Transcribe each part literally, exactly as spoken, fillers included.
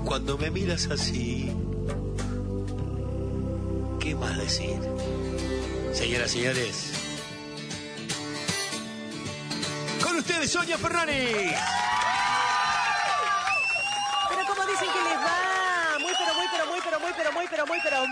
Cuando me miras así, ¿qué más decir? Señoras y señores, con ustedes Sonia Ferrari. Pero como dicen que les va, muy pero muy pero muy pero muy pero muy pero muy pero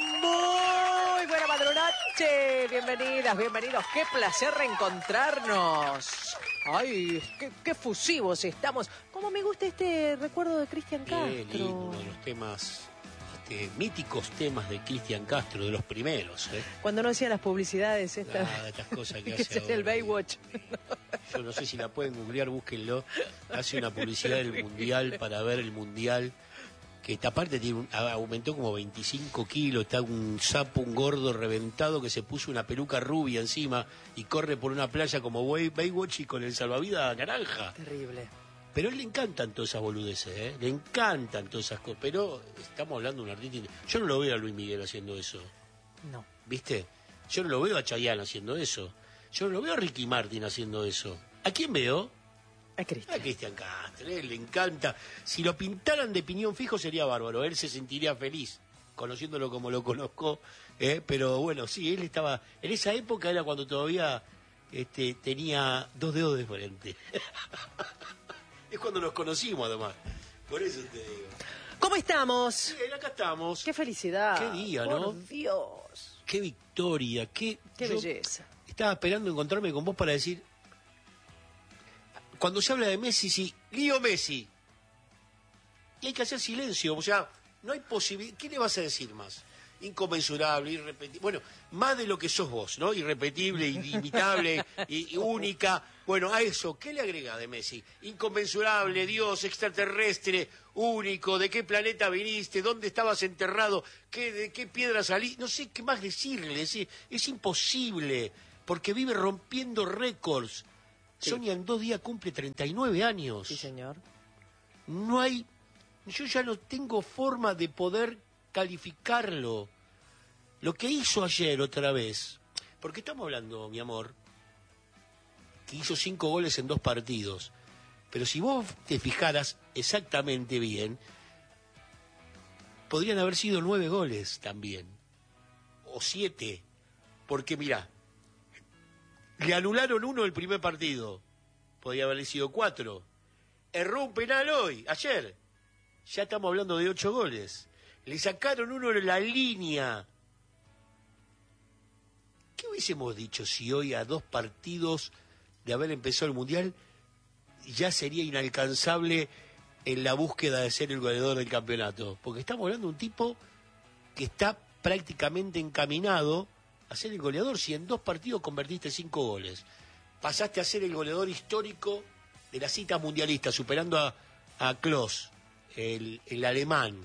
muy buena madrunoche. Bienvenidas, bienvenidos. Qué placer reencontrarnos. Ay, qué, qué fusivos estamos. Cómo me gusta este recuerdo de Cristian Castro. Qué lindo, uno de los temas, este, míticos temas de Cristian Castro, de los primeros, ¿eh? Cuando no hacía las publicidades estas. Nada, estas cosas que que hace es el ahora. Baywatch. Yo no sé si la pueden googlear, búsquenlo. Hace una publicidad del Mundial para ver el Mundial. Que esta parte tiene un, aumentó como veinticinco kilos, está un sapo, un gordo reventado que se puso una peluca rubia encima y corre por una playa como Baywatch y con el salvavidas naranja. Terrible. Pero a él le encantan todas esas boludeces, ¿eh? Le encantan todas esas cosas. Pero estamos hablando de un artista. Yo no lo veo a Luis Miguel haciendo eso. No. ¿Viste? Yo no lo veo a Chayanne haciendo eso. Yo no lo veo a Ricky Martin haciendo eso. ¿A quién veo? A Cristian. A Cristian Castro, él le encanta. Si lo pintaran de piñón fijo sería bárbaro, él se sentiría feliz, conociéndolo como lo conozco, ¿eh? Pero bueno, sí, él estaba, en esa época era cuando todavía este, tenía dos dedos de frente. Es cuando nos conocimos además, por eso te digo. ¿Cómo estamos? Bien, acá estamos. Qué felicidad. Qué día, Por ¿no? Dios. Qué victoria, qué... Qué yo belleza. Estaba esperando encontrarme con vos para decir... Cuando se habla de Messi, sí, Lío Messi. Y hay que hacer silencio, o sea, no hay posibilidad. ¿Qué le vas a decir más? Inconmensurable, irrepetible. Bueno, más de lo que sos vos, ¿no? Irrepetible, inimitable, y, y única. Bueno, a eso, ¿qué le agrega de Messi? Inconmensurable, Dios, extraterrestre, único, ¿de qué planeta viniste? ¿Dónde estabas enterrado? ¿Qué, ¿De qué piedra salí? No sé qué más decirle, es, es imposible, porque vive rompiendo récords. Sí. Sonia en dos días cumple treinta y nueve años. Sí, señor. No hay... Yo ya no tengo forma de poder calificarlo. Lo que hizo ayer otra vez, porque estamos hablando, mi amor, que hizo cinco goles en dos partidos, pero si vos te fijaras exactamente bien, podrían haber sido nueve goles también, o siete, porque mirá, le anularon uno el primer partido, podría haber sido cuatro, erró un penal hoy, ayer, ya estamos hablando de ocho goles. Le sacaron uno en la línea. ¿Qué hubiésemos dicho si hoy a dos partidos de haber empezado el Mundial ya sería inalcanzable en la búsqueda de ser el goleador del campeonato? Porque estamos hablando de un tipo que está prácticamente encaminado a ser el goleador. Si en dos partidos convertiste cinco goles, pasaste a ser el goleador histórico de la cita mundialista, superando a, a Klose, el, el alemán.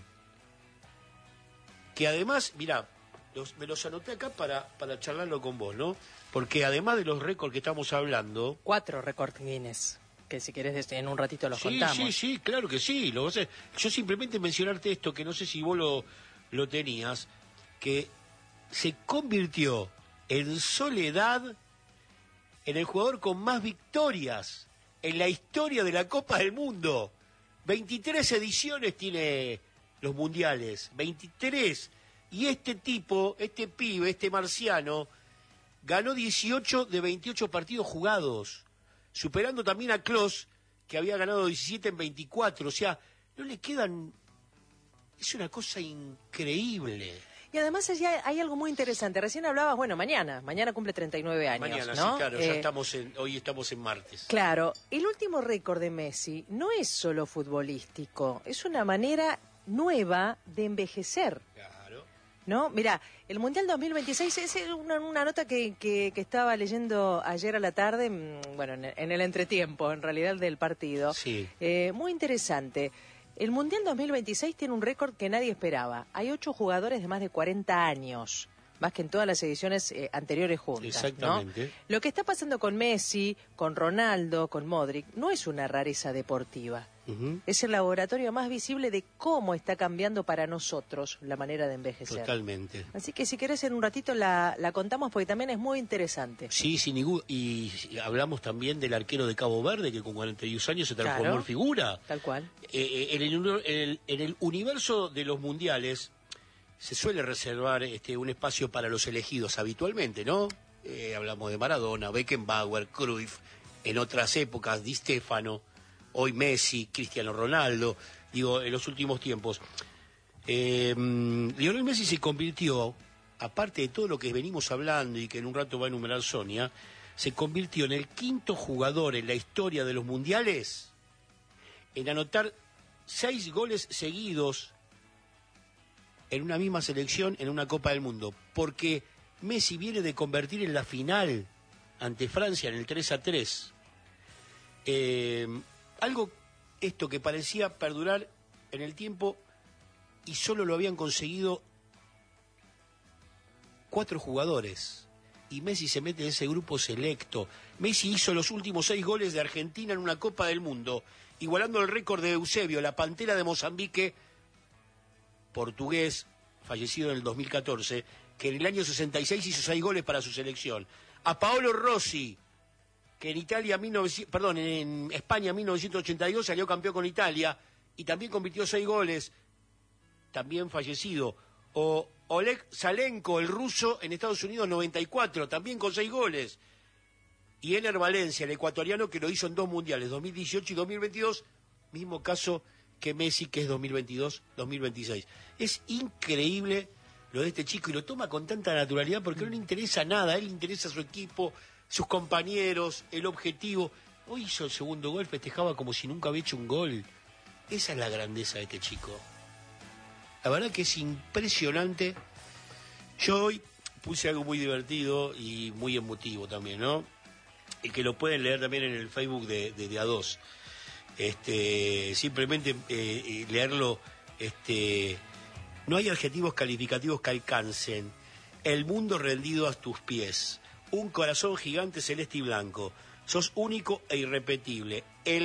Que además, mirá, los, me los anoté acá para, para charlarlo con vos, ¿no? Porque además de los récords que estamos hablando... Cuatro récords Guinness, que si querés en un ratito los sí, contamos. Sí, sí, claro que sí. Lo, yo simplemente mencionarte esto, que no sé si vos lo, lo tenías, que se convirtió en soledad en el jugador con más victorias en la historia de la Copa del Mundo. veintitrés ediciones tiene los mundiales, veintitrés. Y este tipo, este pibe, este marciano, ganó dieciocho de veintiocho partidos jugados, superando también a Klose, que había ganado diecisiete en veinticuatro. O sea, no le quedan... Es una cosa increíble. Y además allá hay algo muy interesante. Recién hablabas, bueno, mañana, mañana cumple treinta y nueve años, Mañana, ¿no? sí, claro, eh, ya estamos en, hoy estamos en martes. Claro, el último récord de Messi no es solo futbolístico, es una manera nueva de envejecer. Claro. ¿No? Mirá, el Mundial dos mil veintiséis es una, una nota que, que, que estaba leyendo ayer a la tarde, bueno, en el, en el entretiempo, en realidad, del partido. Sí. Eh, muy interesante. El Mundial dos mil veintiséis tiene un récord que nadie esperaba. Hay ocho jugadores de más de cuarenta años más que en todas las ediciones eh, anteriores juntas. Exactamente. ¿No? Lo que está pasando con Messi, con Ronaldo, con Modric, no es una rareza deportiva. Uh-huh. Es el laboratorio más visible de cómo está cambiando para nosotros la manera de envejecer. Totalmente. Así que si querés en un ratito la, la contamos porque también es muy interesante. Sí, sin ningún... Y hablamos también del arquero de Cabo Verde que con cuarenta y dos años se transformó claro, en figura. Tal cual. Eh, en, el, en, el, en el universo de los mundiales se suele reservar este, un espacio para los elegidos habitualmente, ¿no? Eh, hablamos de Maradona, Beckenbauer, Cruyff, en otras épocas, Di Stéfano, hoy Messi, Cristiano Ronaldo, digo, en los últimos tiempos. Eh, Lionel Messi se convirtió, aparte de todo lo que venimos hablando y que en un rato va a enumerar Sonia, se convirtió en el quinto jugador en la historia de los mundiales en anotar seis goles seguidos en una misma selección en una Copa del Mundo, porque Messi viene de convertir en la final ante Francia en el tres a tres. Eh, algo, esto que parecía perdurar en el tiempo y solo lo habían conseguido cuatro jugadores. Y Messi se mete en ese grupo selecto. Messi hizo los últimos seis goles de Argentina en una Copa del Mundo, igualando el récord de Eusebio, la Pantera de Mozambique, portugués, fallecido en el dos mil catorce, que en el año sesenta y seis hizo seis goles para su selección. A Paolo Rossi, que en Italia, perdón, en España en mil novecientos ochenta y dos salió campeón con Italia y también convirtió seis goles, también fallecido. O Oleg Salenko, el ruso, en Estados Unidos noventa y cuatro, también con seis goles. Y Ener Valencia, el ecuatoriano, que lo hizo en dos mundiales, dos mil dieciocho y dos mil veintidós, mismo caso que Messi, que es dos mil veintidós dos mil veintiséis. Es increíble lo de este chico y lo toma con tanta naturalidad porque no le interesa nada, a él le interesa su equipo, sus compañeros, el objetivo. Hoy hizo el segundo gol, festejaba como si nunca había hecho un gol. Esa es la grandeza de este chico. La verdad que es impresionante. Yo hoy puse algo muy divertido y muy emotivo también, ¿no? Y que lo pueden leer también en el Facebook de, de, de A dos. Este, simplemente eh, leerlo, este, no hay adjetivos calificativos que alcancen. El mundo rendido a tus pies. Un corazón gigante celeste y blanco. Sos único e irrepetible. El